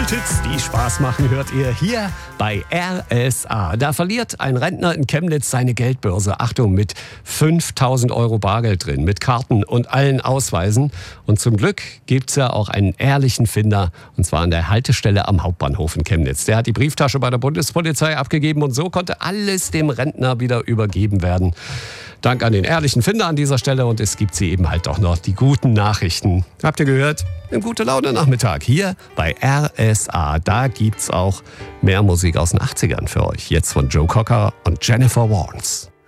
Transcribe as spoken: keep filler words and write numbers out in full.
und Hits, die Spaß machen, hört ihr hier bei R S A. Da verliert ein Rentner in Chemnitz seine Geldbörse. Achtung, mit fünftausend Euro Bargeld drin, mit Karten und allen Ausweisen. Und zum Glück gibt's ja auch einen ehrlichen Finder, und zwar an der Haltestelle am Hauptbahnhof in Chemnitz. Der hat die Brieftasche bei der Bundespolizei abgegeben und so konnte alles dem Rentner wieder übergeben werden. Dank an den ehrlichen Finder an dieser Stelle, und es gibt sie eben halt auch noch, die guten Nachrichten. Habt ihr gehört? Im Gute-Laune-Nachmittag hier bei R S A. Da gibt's auch mehr Musik aus den achtzigern für euch. Jetzt von Joe Cocker und Jennifer Warnes.